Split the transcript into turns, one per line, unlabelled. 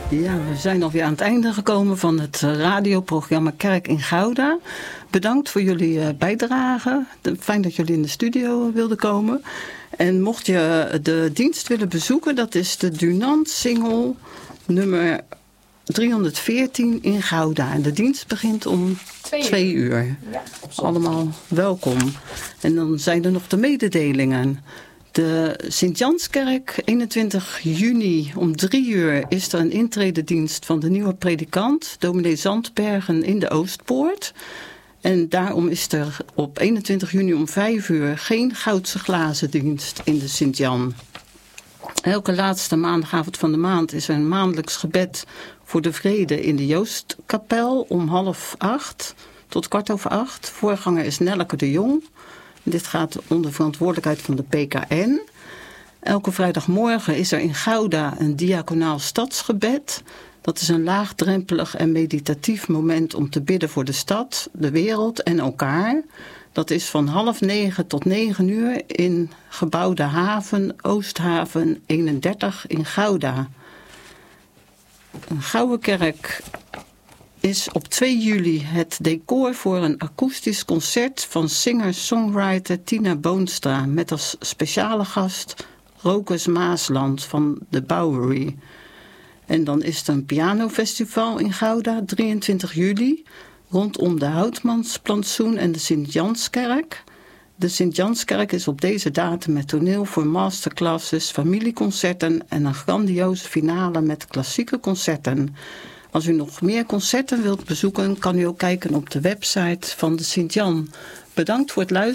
Ja, we zijn alweer aan het einde gekomen van het radioprogramma Kerk in Gouda. Bedankt voor jullie bijdrage. Fijn dat jullie in de studio wilden komen. En mocht je de dienst willen bezoeken, dat is de Dunant Singel nummer 314 in Gouda. En de dienst begint om 2 uur.
Ja,
allemaal welkom. En dan zijn er nog de mededelingen. De Sint-Janskerk, 21 juni om 3 uur is er een intrededienst van de nieuwe predikant, dominee Zandbergen in de Oostpoort. En daarom is er op 21 juni om 5 uur geen goudse glazendienst in de Sint-Jan. Elke laatste maandagavond van de maand is er een maandelijks gebed voor de vrede in de Joostkapel om 7:30 tot 7:15. Voorganger is Nelleke de Jong. Dit gaat onder verantwoordelijkheid van de PKN. Elke vrijdagmorgen is er in Gouda een diaconaal stadsgebed. Dat is een laagdrempelig en meditatief moment om te bidden voor de stad, de wereld en elkaar. Dat is van 8:30 tot 9 uur in gebouw De Haven, Oosthaven 31 in Gouda. Een Gouwenkerk is op 2 juli het decor voor een akoestisch concert van singer-songwriter Tina Boonstra met als speciale gast Rokus Maasland van de Bowery. En dan is er een pianofestival in Gouda, 23 juli, rondom de Houtmansplantsoen en de Sint-Janskerk. De Sint-Janskerk is op deze datum met toneel voor masterclasses, familieconcerten en een grandioze finale met klassieke concerten. Als u nog meer concerten wilt bezoeken, kan u ook kijken op de website van de Sint-Jan. Bedankt voor het luisteren.